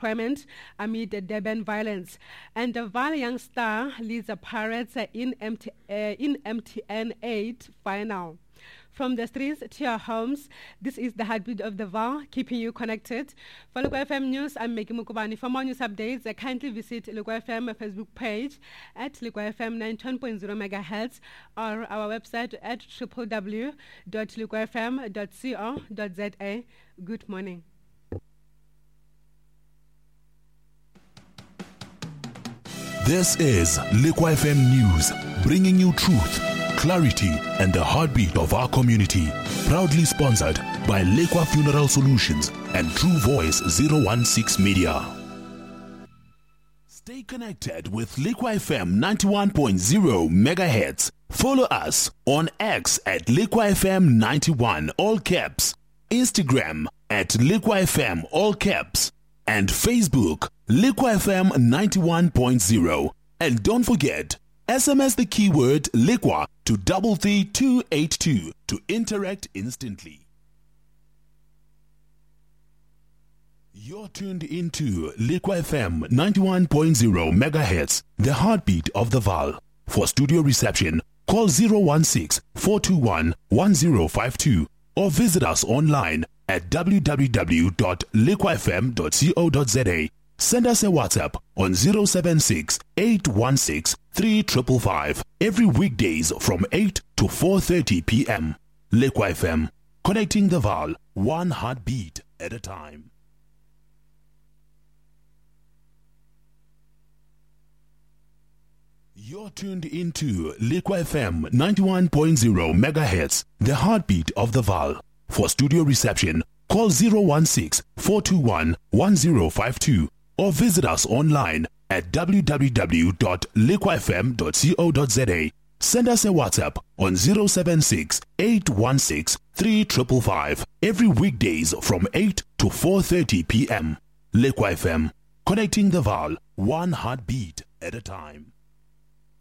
employment amid the Durban violence. And the Vaal Young Star leads the Pirates in MTN 8 final. From the streets to your homes, this is the heartbeat of the Vaal, keeping you connected. For Local FM News, I'm Maggie Mukubani. For more news updates, kindly visit Local FM Facebook page at Local FM 91.0 MHz or our website at www.localfm.co.za. Good morning. This is Liqua FM News, bringing you truth, clarity, and the heartbeat of our community. Proudly sponsored by Liqua Funeral Solutions and True Voice 016 Media. Stay connected with Liqua FM 91.0 MHz. Follow us on X at Liqua FM 91 all caps, Instagram at Liqua FM all caps, and Facebook Liqua FM 91.0. And don't forget, SMS the keyword Liqua to 33282 to interact instantly. You're tuned into Liqua FM 91.0 MHz, the heartbeat of the Vaal. For studio reception, call 016-421-1052 or visit us online at www.liquafm.co.za. Send us a WhatsApp on 076-816-3555 every weekdays from 8 to 4:30 p.m. Liqua FM, connecting the Vaal, one heartbeat at a time. You're tuned into Liqua FM 91.0 MHz, the heartbeat of the Vaal. For studio reception, call 016-421-1052 or visit us online at www.liquafm.co.za. Send us a WhatsApp on 076-816-3555 every weekdays from 8 to 4:30 p.m. Liqua FM, connecting the Vaal, one heartbeat at a time.